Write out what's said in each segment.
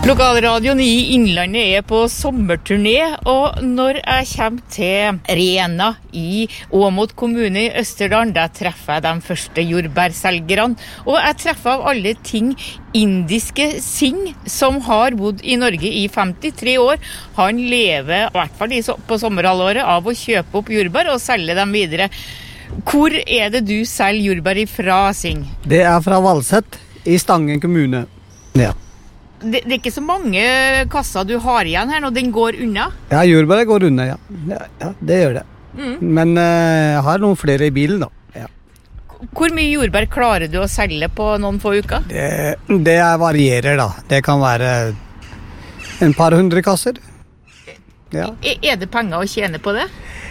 Lokalradioen i Innlandet på sommerturné, og når jeg kommer til Rena i Åmot kommune i Østerdalen, der treffer jeg de første jordbærselgerne, og jeg treffer av alle ting indiske Singh, som har bodd i Norge i 53 år. Han lever, i hvert fall på sommerhalvåret, av å kjøpe opp jordbær og selge dem videre. Hvor er det du selger jordbær ifra, Singh? Det er fra Valset i Stangen kommune, ja. Det er ikke så mange kasser du har igjen her når den går unna? Ja, jordbæret går unna, ja. Ja, det gjør det. Men jeg har noen flere i bilen da. Ja. Hvor mye jordbær klarer du å selge på noen få uker? Det varierer da. Det kan være en par hundre kasser. Ja. Er det penger å tjene på det?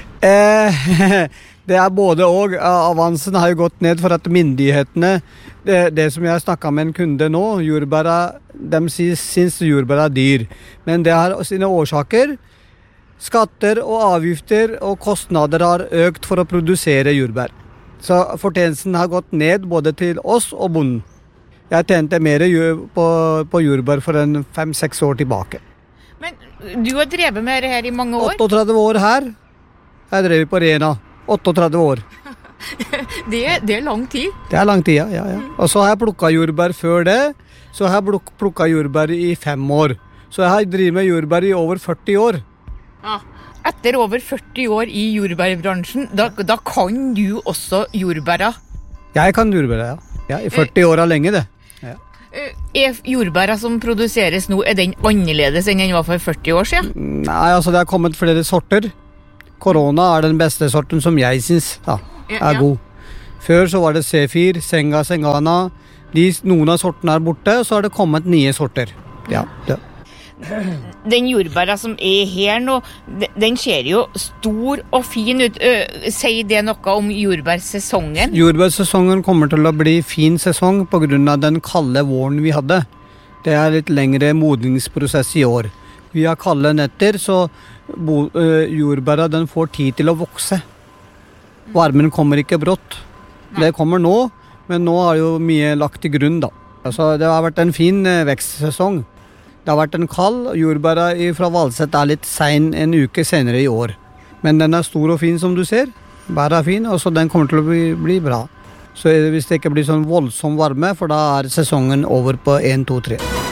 Det er både og. Avansen har jo gått ned for at myndighetene, det som jeg snakket med en kunde nå, de synes jordbær er dyr. Men det har sine årsaker. Skatter og avgifter og kostnader har økt for å produsere jordbær. Så fortjenesten har gått ned både til oss og bonden. Jeg tjente mer på jordbær for en 5-6 år tilbake. Men du har drevet med det her i mange år? 38 år her. Jeg drev på Rena. 38 år. Det er lang tid. Det er lang tid, ja. Og så har jeg plukket jordbær før det. Så har jeg plukket jordbær i 5 år. Så jeg har drevet med jordbær i over 40 år. Ja. Etter over 40 år i jordbærbransjen, da kan du også jordbæra? Jeg kan jordbæra, ja. I 40 år er lenge det. Ja. Er jordbæra som produseres nå, er den annerledes enn den var for 40 år siden? Nei, altså det har kommet flere sorter. Korona er den beste sorten som jeg synes er god. Før så var det C4, Senga, Sengana. Noen av sortene er borte, og så har det kommet nye sorter. Ja. Den jordbæra som er her nå, den ser jo stor og fin ut. Sier det noe om jordbærsesongen? Jordbærsesongen kommer til å bli fin sesong på grunn av den kalde våren vi hadde. Det er litt lengre modningsprosess i år. Vi har kalde netter, så jordbæra den får tid til å vokse. Varmen kommer ikke brått. Det kommer nå, men nå har jo mye lagt i grunn da. Altså, det har vært en fin vekstsesong. Det har vært en kald, jordbæra fra Valset er litt sen en uke senere i år. Men den er stor og fin som du ser. Bæra er fin, og så den kommer til å bli bra. Så hvis det ikke blir sånn voldsom varme, for da er sesongen over på 1, 2, 3.